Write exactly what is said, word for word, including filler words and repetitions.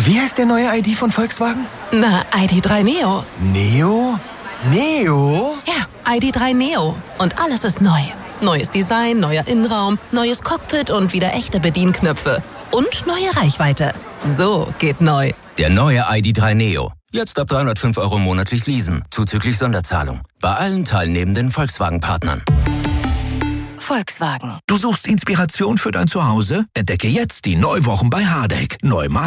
Wie heißt der neue I D von Volkswagen? Na, I D drei Neo. Neo? Neo? Ja, I D drei Neo. Und alles ist neu. Neues Design, neuer Innenraum, neues Cockpit und wieder echte Bedienknöpfe. Und neue Reichweite. So geht neu. Der neue I D drei Neo. Jetzt ab dreihundertfünf Euro monatlich leasen, zuzüglich Sonderzahlung. Bei allen teilnehmenden Volkswagen-Partnern. Volkswagen. Du suchst Inspiration für dein Zuhause? Entdecke jetzt die Neuwochen bei Hardegg. Neu